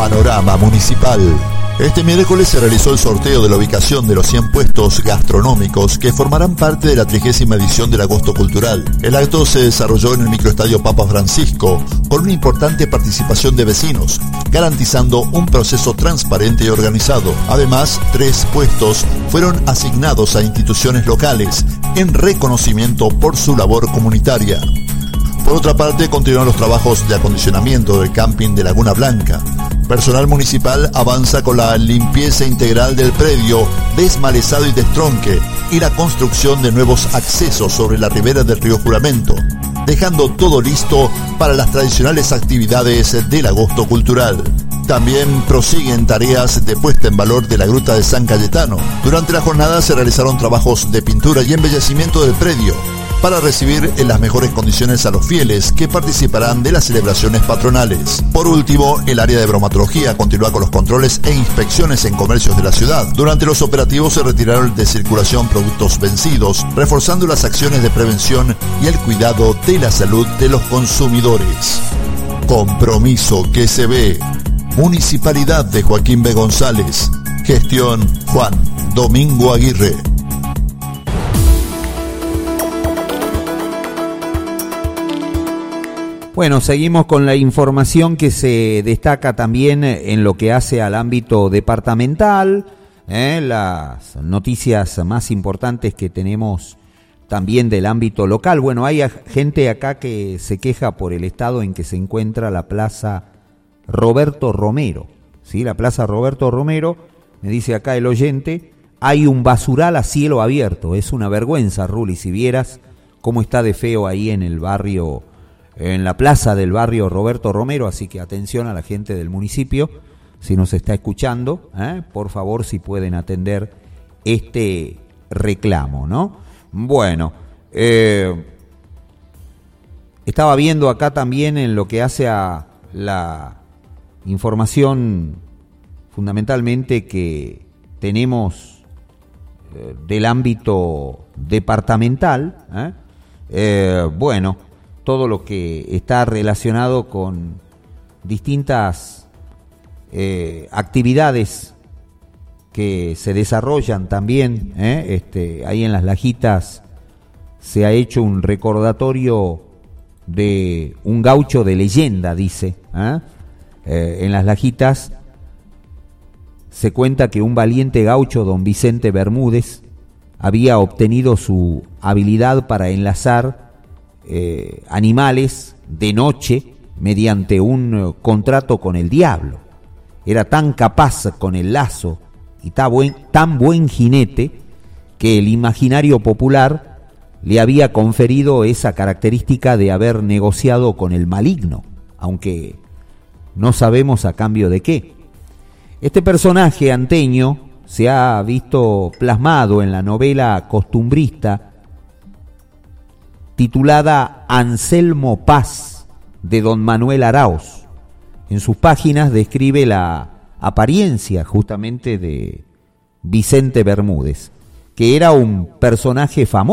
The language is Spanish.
Panorama Municipal. Este miércoles se realizó el sorteo de la ubicación de los 100 puestos gastronómicos que formarán parte de la 30ª edición del Agosto Cultural. El acto se desarrolló en el microestadio Papa Francisco con una importante participación de vecinos, garantizando un proceso transparente y organizado. Además, 3 puestos fueron asignados a instituciones locales en reconocimiento por su labor comunitaria. Por otra parte, continúan los trabajos de acondicionamiento del camping de Laguna Blanca. Personal municipal avanza con la limpieza integral del predio, desmalezado y destronque, y la construcción de nuevos accesos sobre la ribera del río Juramento, dejando todo listo para las tradicionales actividades del Agosto Cultural. También prosiguen tareas de puesta en valor de la Gruta de San Cayetano. Durante la jornada se realizaron trabajos de pintura y embellecimiento del predio, para recibir en las mejores condiciones a los fieles que participarán de las celebraciones patronales. Por último, el área de bromatología continúa con los controles e inspecciones en comercios de la ciudad. Durante los operativos se retiraron de circulación productos vencidos, reforzando las acciones de prevención y el cuidado de la salud de los consumidores. Compromiso que se ve. Municipalidad de Joaquín B. González. Gestión Juan Domingo Aguirre. Bueno, seguimos con la información que se destaca también en lo que hace al ámbito departamental, las noticias más importantes que tenemos también del ámbito local. Bueno, hay gente acá que se queja por el estado en que se encuentra la Plaza Roberto Romero, ¿sí? La Plaza Roberto Romero, me dice acá el oyente, hay un basural a cielo abierto, es una vergüenza, Ruli, si vieras cómo está de feo ahí en el barrio, en la plaza del barrio Roberto Romero, así que atención a la gente del municipio, si nos está escuchando, por favor, si pueden atender este reclamo, ¿no? Bueno, estaba viendo acá también en lo que hace a la información fundamentalmente que tenemos del ámbito departamental, bueno, todo lo que está relacionado con distintas actividades que se desarrollan también, ahí en Las Lajitas se ha hecho un recordatorio de un gaucho de leyenda, dice, en Las Lajitas se cuenta que un valiente gaucho, don Vicente Bermúdez, había obtenido su habilidad para enlazar animales de noche mediante un contrato con el diablo. Era tan capaz con el lazo y tan buen jinete que el imaginario popular le había conferido esa característica de haber negociado con el maligno, aunque no sabemos a cambio de qué. Este personaje anteño se ha visto plasmado en la novela costumbrista titulada Anselmo Paz, de don Manuel Arauz. En sus páginas describe la apariencia justamente de Vicente Bermúdez, que era un personaje famoso